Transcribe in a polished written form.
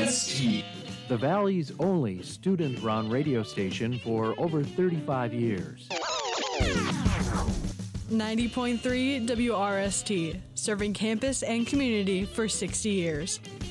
WRST, the Valley's only student-run radio station for over 35 years. 90.3 WRST, serving campus and community for 60 years.